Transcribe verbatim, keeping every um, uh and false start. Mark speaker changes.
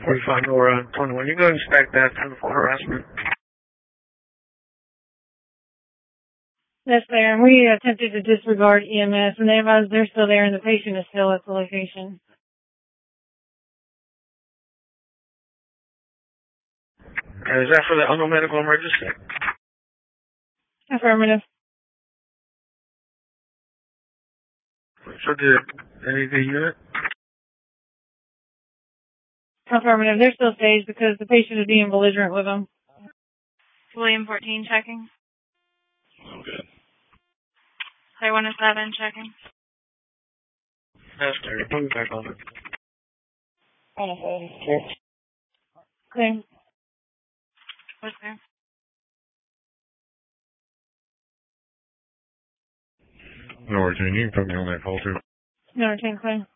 Speaker 1: forty-five Nora twenty-one. You go inspect that for harassment.
Speaker 2: Yes, sir. We attempted to disregard E M S, and they advised they're still there, and the patient is still at the location.
Speaker 1: Okay, is that for the unknown medical emergency?
Speaker 2: Affirmative.
Speaker 1: So did any of the unit?
Speaker 2: Affirmative. They're still staged because the patient is being belligerent with them.
Speaker 3: William fourteen checking.
Speaker 1: Okay.
Speaker 3: Taiwan seven checking.
Speaker 1: That's there. Put me back on it.
Speaker 2: Clear.
Speaker 3: What's there?
Speaker 1: No, Regina, you can put me on that call too.
Speaker 2: No, ten clear.